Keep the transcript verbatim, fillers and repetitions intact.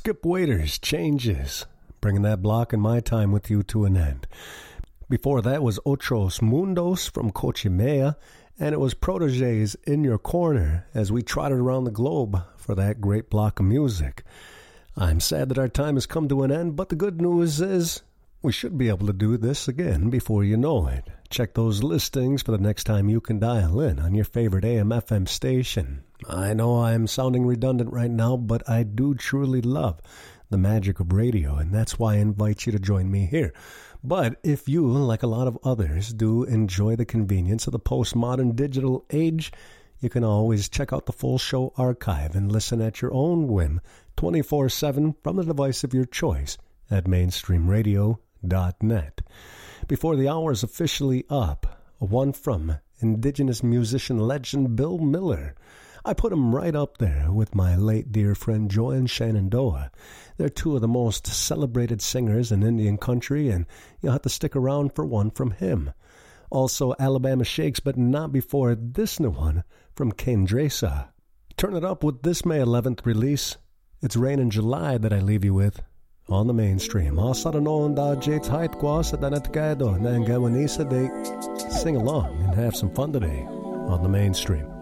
Skip Waiters, Changes, bringing that block in my time with you to an end. Before that was Otros Mundos from Cochimea, and it was Protege's In Your Corner as we trotted around the globe for that great block of music. I'm sad that our time has come to an end, but the good news is we should be able to do this again before you know it. Check those listings for the next time you can dial in on your favorite A M F M station. I know I'm sounding redundant right now, but I do truly love the magic of radio, and that's why I invite you to join me here. But if you, like a lot of others, do enjoy the convenience of the postmodern digital age, you can always check out the full show archive and listen at your own whim twenty-four seven from the device of your choice at mainstream radio dot net. Before the hour is officially up, one from Indigenous musician legend Bill Miller. I put him right up there with my late dear friend Joanne Shenandoah. They're two of the most celebrated singers in Indian country, and you'll have to stick around for one from him. Also Alabama Shakes, but not before this new one from Kendresa. Turn it up with this May eleventh release. It's Rain in July that I leave you with on the mainstream. Sing along and have some fun today on the mainstream.